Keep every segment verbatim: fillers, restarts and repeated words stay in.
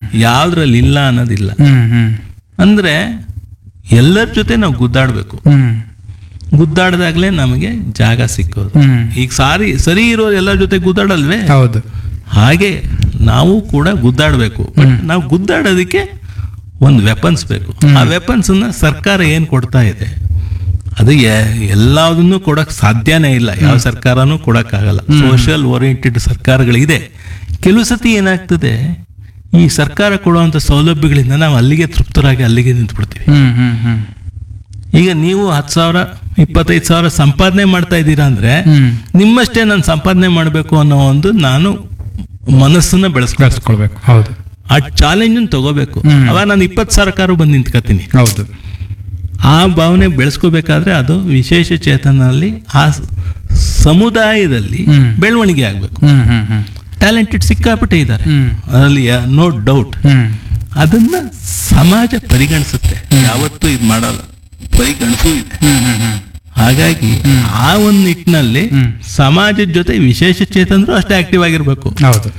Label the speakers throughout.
Speaker 1: ಯಾವ್ದ್ರಲ್ಲಿ ಇಲ್ಲ ಅನ್ನೋದಿಲ್ಲ.
Speaker 2: ಹ್ಮ್ ಹ್ಮ್
Speaker 1: ಅಂದ್ರೆ ಎಲ್ಲರ ಜೊತೆ ನಾವು ಗುದ್ದಾಡ್ಬೇಕು.
Speaker 2: ಹ್ಮ್
Speaker 1: ಗುದ್ದಾಡ್ದಾಗ್ಲೇ ನಮಗೆ ಜಾಗ ಸಿಕ್ಕೋದು.
Speaker 2: ಹ್ಮ್
Speaker 1: ಈಗ ಸಾರಿ ಸರಿ ಇರೋರು ಎಲ್ಲರ ಜೊತೆ ಗುದ್ದಾಡಲ್ವೇ,
Speaker 2: ಹೌದು.
Speaker 1: ಹಾಗೆ ನಾವು ಕೂಡ ಗುದ್ದಾಡಬೇಕು. ಬಟ್ ನಾವು ಗುದ್ದಾಡೋದಕ್ಕೆ ಒಂದು ವೆಪನ್ಸ್ ಬೇಕು. ಆ ವೆಪನ್ಸ್ ಅನ್ನ ಸರ್ಕಾರ ಏನ್ ಕೊಡ್ತಾ ಇದೆ, ಅದು ಎಲ್ಲದನ್ನು ಕೊಡಕ್ ಸಾಧ್ಯನೇ ಇಲ್ಲ. ಯಾವ ಸರ್ಕಾರನೂ ಕೊಡಕ್ಕಾಗಲ್ಲ. Social oriented ಸರ್ಕಾರಗಳಿದೆ. ಕೆಲವು ಸತಿ ಏನಾಗ್ತದೆ, ಈ ಸರ್ಕಾರ ಕೊಡುವಂತ ಸೌಲಭ್ಯಗಳಿಂದ ನಾವು ಅಲ್ಲಿಗೆ ತೃಪ್ತರಾಗಿ ಅಲ್ಲಿಗೆ ನಿಂತ್ಬಿಡ್ತೀವಿ.
Speaker 2: ಹ್ಮ್ ಹ್ಮ್ ಹ್ಮ್
Speaker 1: ಈಗ ನೀವು ಹತ್ತು ಸಾವಿರ ಇಪ್ಪತ್ತೈದು ಸಾವಿರ ಸಂಪಾದನೆ ಮಾಡ್ತಾ ಇದ್ದೀರಾ ಅಂದ್ರೆ
Speaker 2: ಹ್ಮ್
Speaker 1: ನಿಮ್ಮಷ್ಟೇ ನಾನು ಸಂಪಾದನೆ ಮಾಡಬೇಕು ಅನ್ನೋ ಒಂದು ನಾನು ಮನಸ್ಸನ್ನ ಬೆಳೆಸ್ಕೊಳ್ಬೇಕು.
Speaker 2: ಬೆಳೆಸ್ಕೊಳ್ಬೇಕು. ಹೌದು
Speaker 1: ಆ ಚಾಲೆಂಜ್ ತಗೋಬೇಕು.
Speaker 2: ಹ್ಮ್.
Speaker 1: ಅವಾಗ ನಾನು ಇಪ್ಪತ್ತು ಸಾವಿರ ಕಾರು ಬಂದು ನಿಂತ್ಕೋತೀನಿ.
Speaker 2: ಹೌದು.
Speaker 1: ಆ ಭಾವನೆ ಬೆಳೆಸ್ಕೋಬೇಕಾದ್ರೆ ಅದು ವಿಶೇಷ ಚೇತನಲ್ಲಿ ಆ ಸ- ಸಮುದಾಯದಲ್ಲಿ
Speaker 2: ಹ್ಮ್.
Speaker 1: ಬೆಳವಣಿಗೆ ಆಗ್ಬೇಕು.
Speaker 2: ಹ್ಮ್ ಹ್ಮ್ ಹ್ಮ್
Speaker 1: ಟ್ಯಾಲೆಂಟೆಡ್ ಸಿಕ್ಕಾಪಟ್ಟೆ ಇದ್ದಾರೆ,
Speaker 2: ಹ್ಮ್
Speaker 1: ಅದರಲ್ಲಿ ನೋ ಡೌಟ್.
Speaker 2: ಹ್ಮ್
Speaker 1: ಅದನ್ನ ಸಮಾಜ ಪರಿಗಣಿಸುತ್ತೆ, ಯಾವತ್ತೂ ಇದು ಮಾಡಲ್ಲ, ಪರಿಗಣಿಸೂ ಇದೆ.
Speaker 2: ಹ್ಮ್ ಹ್ಮ್ ಹ್ಮ್
Speaker 1: ಹಾಗಾಗಿ ಆ ಒಂದು ನಿಟ್ಟಿನಲ್ಲಿ
Speaker 2: ಹ್ಮ್.
Speaker 1: ಸಮಾಜದ ಜೊತೆ ವಿಶೇಷ ಚೇತನರು ಅಷ್ಟೇ ಆಕ್ಟಿವ್ ಆಗಿರ್ಬೇಕು.
Speaker 2: ಹೌದು.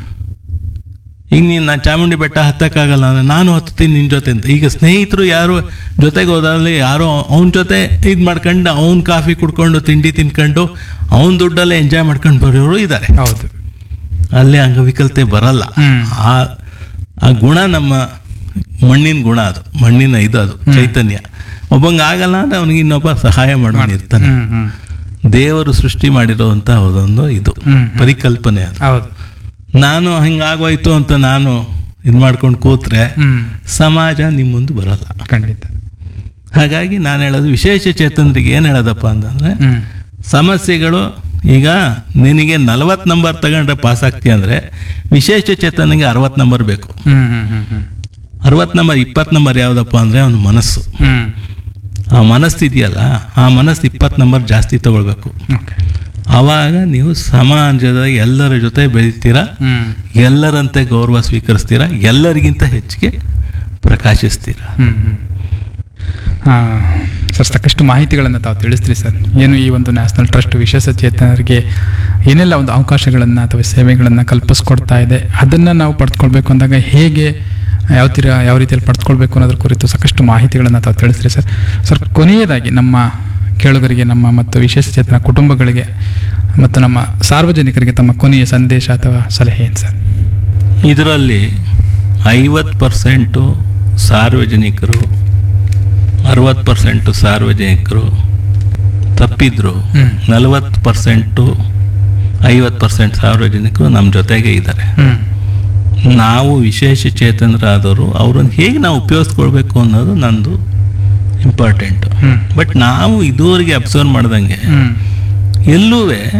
Speaker 1: ಈಗ ನೀನು ನಾನು ಚಾಮುಂಡಿ ಬೆಟ್ಟ ಹತ್ತಕ್ಕಾಗಲ್ಲ ಅಂದ್ರೆ ನಾನು ಹತ್ತೀನಿ ನಿನ್ ಜೊತೆ ಅಂತ. ಈಗ ಸ್ನೇಹಿತರು ಯಾರು ಜೊತೆಗೆ ಹೋದಲ್ಲಿ ಯಾರೋ ಅವನ ಜೊತೆ ಇದು ಮಾಡ್ಕೊಂಡು ಅವ್ನ ಕಾಫಿ ಕುಡ್ಕೊಂಡು ತಿಂಡಿ ತಿನ್ಕೊಂಡು ಅವನ ದುಡ್ಡಲ್ಲೇ ಎಂಜಾಯ್ ಮಾಡ್ಕೊಂಡು ಬರೋರು ಇದ್ದಾರೆ.
Speaker 2: ಹೌದು.
Speaker 1: ಅಲ್ಲೇ ಅಂಗವಿಕಲತೆ ಬರಲ್ಲ.
Speaker 2: ಹ್ಮ್.
Speaker 1: ಆ ಆ ಗುಣ ನಮ್ಮ ಮಣ್ಣಿನ ಗುಣ, ಅದು ಮಣ್ಣಿನ ಇದು, ಅದು ಚೈತನ್ಯ. ಒಬ್ಬಂಗ ಆಗಲ್ಲ ಅಂದ್ರೆ ಅವನಿಗೆ ಇನ್ನೊಬ್ಬ ಸಹಾಯ ಮಾಡೋನು ಇರ್ತಾನೆ.
Speaker 2: ಹ್ಮ್ ಹ್ಮ್
Speaker 1: ದೇವರು ಸೃಷ್ಟಿ ಮಾಡಿರೋಂಥ ಅದೊಂದು ಇದು
Speaker 2: ಹ್ಮ್.
Speaker 1: ಪರಿಕಲ್ಪನೆ ಅದು.
Speaker 2: ಹೌದು.
Speaker 1: ನಾನು ಹಿಂಗಾಗೋಯ್ತು ಅಂತ ನಾನು ಇದು ಮಾಡ್ಕೊಂಡು ಕೂತ್ರೆ
Speaker 2: ಹ್ಮ್
Speaker 1: ಸಮಾಜ ನಿಮ್ಮ ಮುಂದೆ ಬರಲ್ಲ.
Speaker 2: ಖಂಡಿತ.
Speaker 1: ಹಾಗಾಗಿ ನಾನು ಹೇಳೋದು ವಿಶೇಷ ಚೇತನರಿಗೆ ಏನು ಹೇಳೋದಪ್ಪ ಅಂತಂದ್ರೆ,
Speaker 2: ಹ್ಮ್
Speaker 1: ಸಮಸ್ಯೆಗಳು ಈಗ ನಿನಗೆ ನಲವತ್ತು ನಂಬರ್ ತಗೊಂಡ್ರೆ ಪಾಸ್ ಆಗ್ತೀಯ ಅಂದ್ರೆ ವಿಶೇಷ ಚೇತನಿಗೆ ಅರವತ್ತು ನಂಬರ್ ಬೇಕು.
Speaker 2: ಹ್ಮ್ ಹ್ಮ್ ಹ್ಮ್ ಹ್ಮ್
Speaker 1: ಅರವತ್ತು ನಂಬರ್ ಇಪ್ಪತ್ತು ನಂಬರ್ ಯಾವುದಪ್ಪ ಅಂದ್ರೆ ಅವನ ಮನಸ್ಸು.
Speaker 2: ಹ್ಮ್
Speaker 1: ಆ ಮನಸ್ಸು ಇದೆಯಲ್ಲ, ಆ ಮನಸ್ಸು ಇಪ್ಪತ್ತು ನಂಬರ್ ಜಾಸ್ತಿ ತಗೊಳ್ಬೇಕು.
Speaker 2: ಓಕೆ.
Speaker 1: ಆವಾಗ ನೀವು ಸಮಾಜದ ಎಲ್ಲರ ಜೊತೆ ಬೆಳಿತೀರಾ,
Speaker 2: ಹ್ಮ್
Speaker 1: ಎಲ್ಲರಂತೆ ಗೌರವ ಸ್ವೀಕರಿಸ್ತೀರಾ, ಎಲ್ಲರಿಗಿಂತ ಹೆಚ್ಚಿಗೆ ಪ್ರಕಾಶಿಸ್ತೀರಾ.
Speaker 2: ಹ್ಮ್ ಹ್ಮ್ ಆ, ಸರ್ ಸಾಕಷ್ಟು ಮಾಹಿತಿಗಳನ್ನು ತಾವು ತಿಳಿಸ್ತೀರಿ ಸರ್. ಏನು ಈ ಒಂದು ನ್ಯಾಷನಲ್ ಟ್ರಸ್ಟ್ ವಿಶೇಷ ಚೇತನರಿಗೆ ಏನೆಲ್ಲ ಒಂದು ಅವಕಾಶಗಳನ್ನು ಅಥವಾ ಸೇವೆಗಳನ್ನು ಕಲ್ಪಿಸ್ಕೊಡ್ತಾ ಇದೆ, ಅದನ್ನು ನಾವು ಪಡೆದುಕೊಳ್ಬೇಕು ಅಂದಾಗ ಹೇಗೆ ಯಾವ ತೀರ ಯಾವ ರೀತಿಯಲ್ಲಿ ಪಡೆದುಕೊಳ್ಬೇಕು ಅನ್ನೋದ್ರ ಕುರಿತು ಸಾಕಷ್ಟು ಮಾಹಿತಿಗಳನ್ನು ತಾವು ತಿಳಿಸ್ತೀರಿ ಸರ್. ಸರ್ ಕೊನೆಯದಾಗಿ ನಮ್ಮ ಕೇಳುಗರಿಗೆ, ನಮ್ಮ ಮತ್ತು ವಿಶೇಷ ಚೇತನ ಕುಟುಂಬಗಳಿಗೆ ಮತ್ತು ನಮ್ಮ ಸಾರ್ವಜನಿಕರಿಗೆ ತಮ್ಮ ಕೊನೆಯ ಸಂದೇಶ ಅಥವಾ ಸಲಹೆ ಏನು ಸರ್?
Speaker 1: ಇದರಲ್ಲಿ ಐವತ್ತು ಪರ್ಸೆಂಟು ಸಾರ್ವಜನಿಕರು, ಅರವತ್ತು ಪರ್ಸೆಂಟು ಸಾರ್ವಜನಿಕರು ತಪ್ಪಿದ್ರು,
Speaker 2: ಹ್ಮ್.
Speaker 1: ನಲವತ್ತು ಪರ್ಸೆಂಟು ಐವತ್ತು ಪರ್ಸೆಂಟ್ ಸಾರ್ವಜನಿಕರು ನಮ್ಮ ಜೊತೆಗೆ ಇದ್ದಾರೆ.
Speaker 2: ಹ್ಮ್
Speaker 1: ನಾವು ವಿಶೇಷ ಚೇತನರಾದವರು ಅವ್ರನ್ನ ಹೇಗೆ ನಾವು ಉಪಯೋಗಿಸ್ಕೊಳ್ಬೇಕು ಅನ್ನೋದು ನಂದು ಇಂಪಾರ್ಟೆಂಟು.
Speaker 2: ಹ್ಮ್.
Speaker 1: ಬಟ್ ನಾವು ಇದುವರೆಗೆ ಅಬ್ಸರ್ವ್ ಮಾಡ್ದಂಗೆ
Speaker 2: ಹ್ಮ್
Speaker 1: ಎಲ್ಲೂ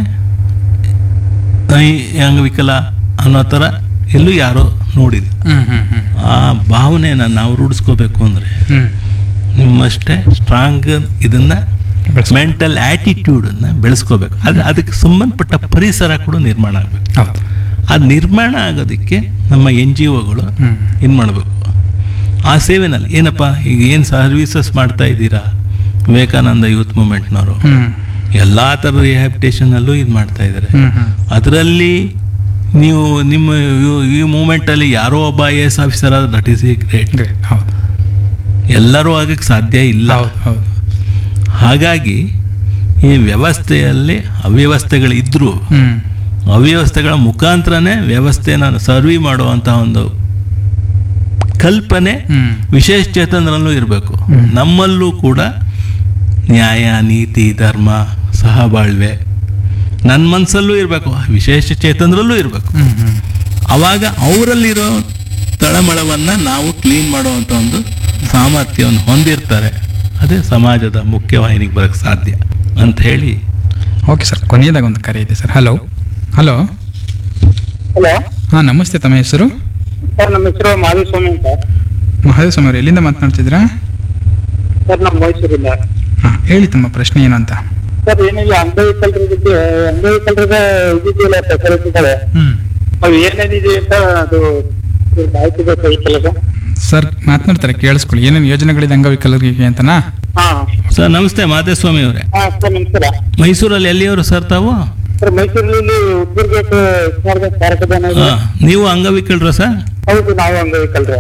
Speaker 1: ಅಂಗವಿಕಲ ಅನ್ನೋ ಥರ ಎಲ್ಲೂ ಯಾರೋ ನೋಡಿದೆ.
Speaker 2: ಹ್ಮ್ ಹ್ಮ್ ಹ್ಮ್
Speaker 1: ಆ ಭಾವನೆನ ನಾವು ರೂಢಿಸ್ಕೋಬೇಕು ಅಂದರೆ
Speaker 2: ಹ್ಮ್
Speaker 1: ನಿಮ್ಮಷ್ಟೇ ಸ್ಟ್ರಾಂಗ್ ಇದನ್ನ
Speaker 2: ಬೆಳೆಸ್ಕೊ-
Speaker 1: ಮೆಂಟಲ್ ಆಟಿಟ್ಯೂಡನ್ನು ಬೆಳೆಸ್ಕೋಬೇಕು. ಅದು ಅದಕ್ಕೆ ಸಂಬಂಧಪಟ್ಟ ಪರಿಸರ ಕೂಡ ನಿರ್ಮಾಣ ಆಗಬೇಕು.
Speaker 2: ಹೌದು.
Speaker 1: ಅದು ನಿರ್ಮಾಣ ಆಗೋದಕ್ಕೆ ನಮ್ಮ ಎನ್ ಜಿ ಒಗಳು
Speaker 2: ಹ್ಮ್
Speaker 1: ಏನು ಮಾಡಬೇಕು, ಆ ಸೇವೆನಲ್ಲಿ ಏನಪ್ಪ ಈಗ ಏನು ಸರ್ವೀಸಸ್ ಮಾಡ್ತಾ ಇದ್ದೀರಾ, ವಿವೇಕಾನಂದ ಯೂತ್ ಮೂಮೆಂಟ್ನವರು
Speaker 2: ಹ್ಮ್
Speaker 1: ಎಲ್ಲ ಥರದ ರಿಹ್ಯಾಬಿಟೇಷನಲ್ಲೂ ಇದು ಮಾಡ್ತಾ ಇದ್ದಾರೆ.
Speaker 2: ಹ್ಮ್ ಹ್ಮ್
Speaker 1: ಅದರಲ್ಲಿ ನೀವು ನಿಮ್ಮ ಇವ್- ಈ ಮೂಮೆಂಟಲ್ಲಿ ಯಾರೋ ಒಬ್ಬ ಐ ಎ ಎಸ್ ಆಫೀಸರ್ ಆದ್ರೆ that is A great.
Speaker 2: Great. ಹೌದು
Speaker 1: ಎಲ್ಲರೂ ಆಗಕ್ಕೆ ಸಾಧ್ಯ ಇಲ್ಲ.
Speaker 2: ಹೌದು ಹೌದು.
Speaker 1: ಹಾಗಾಗಿ ಈ ವ್ಯವಸ್ಥೆಯಲ್ಲಿ ಅವ್ಯವಸ್ಥೆಗಳಿದ್ರೂ
Speaker 2: ಹ್ಮ್
Speaker 1: ಅವ್ಯವಸ್ಥೆಗಳ ಮುಖಾಂತರನೇ ವ್ಯವಸ್ಥೆನ ಸರ್ವಿ ಮಾಡುವಂಥ ಒಂದು ಕಲ್ಪನೆ
Speaker 2: ಹ್ಮ್
Speaker 1: ವಿಶೇಷ ಚೇತನರಲ್ಲೂ ಇರಬೇಕು.
Speaker 2: ಹ್ಮ್.
Speaker 1: ನಮ್ಮಲ್ಲೂ ಕೂಡ ನ್ಯಾಯ, ನೀತಿ, ಧರ್ಮ, ಸಹಬಾಳ್ವೆ ನನ್ನ ಮನಸ್ಸಲ್ಲೂ ಇರಬೇಕು, ವಿಶೇಷ ಚೇತನರಲ್ಲೂ ಇರಬೇಕು.
Speaker 2: ಹ್ಮ್ ಹ್ಮ್
Speaker 1: ಅವಾಗ ಅವರಲ್ಲಿರೋ ತಳಮಳವನ್ನು ನಾವು ಕ್ಲೀನ್ ಮಾಡುವಂಥ ಒಂದು ಸಾಮರ್ಥ್ಯವನ್ನು ಹೊಂದಿರ್ತಾರೆ. ಅದೇ ಸಮಾಜದ ಮುಖ್ಯವಾಹಿನಿಗೆ ಬರೋಕ್ಕೆ ಸಾಧ್ಯ ಅಂತ ಹೇಳಿ.
Speaker 2: ಓಕೆ ಸರ್, ಕೊನೆಯದಾಗ ಒಂದು ಕರೆ ಇದೆ ಸರ್. ಹಲೋ ಹಲೋ
Speaker 3: ಹಲೋ
Speaker 2: ಹಾಂ ನಮಸ್ತೆ, ತಮ್ಮ ಹೆಸರು?
Speaker 3: ಸರ್, ನಮ್ಮ ಹೆಸರು ಮಾಧುಸ್ವಾಮಿ ಅಂತ.
Speaker 2: ಮಹಾದೇವ್ ಸ್ವಾಮಿ ಅವರು ಎಲ್ಲಿಂದ ಮಾತನಾಡ್ತಿದ್ದೀರಾ?
Speaker 3: ಸರ್, ನಮ್ಮ ಮೈಸೂರಿಂದ.
Speaker 2: ಹಾಂ ಹೇಳಿ, ತಮ್ಮ ಪ್ರಶ್ನೆ ಏನು ಅಂತ.
Speaker 3: ಸರ್, ಏನಿಲ್ಲ, ಅಂಗವಿಕಲರ ಬಗ್ಗೆ ಅಂಗವಿಕಲರದ ಇದಿದೆಯಲ್ಲ ಫೆಸಿಲಿಟಿಗಳು,
Speaker 2: ಹ್ಞೂ
Speaker 3: ಅವು ಏನೇನಿದೆ ಅಂತ ಅದು ಮಾಹಿತಿ ಬೇಕಾಗಿತ್ತಲ್ಲ ಸರ್?
Speaker 2: ಸರ್ ಮಾತನಾಡ್ತಾರೆ, ಕೇಳಿಸ್ಕೊಳ್ಳಿ. ಏನೇನು ಯೋಜನೆಗಳಿದೆ ಅಂಗವಿಕಲರಿಗೆ ಅಂತನಾ?
Speaker 3: ಹಾ
Speaker 1: ಸರ್ ನಮಸ್ತೆ ಮಾದೇಸ್ವಾಮಿ ಅವರೇ.
Speaker 3: ಹಾ ಸರ್, ನಮಸ್ಕಾರ.
Speaker 1: ಮೈಸೂರಲ್ಲಿ ಎಲ್ಲಿಯವರು ಸರ್ ತಾವು?
Speaker 3: ಸರ್, ಮೈಸೂರಲ್ಲಿ ಉದ್ದುರ್ಗೇಟ್ ಸ್ಮಾರಕ ಸ್ಮಾರಕದ
Speaker 1: ಹಾ, ನೀವು ಅಂಗವಿಕಲರ ಸರ್?
Speaker 3: ಹೌದು, ನಾವು ಅಂಗವಿಕಲರೇ.